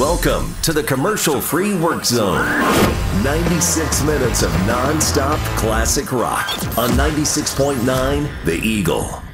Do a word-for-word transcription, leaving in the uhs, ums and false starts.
Welcome to the commercial-free work zone. ninety-six minutes of non-stop classic rock on ninety-six point nine The Eagle.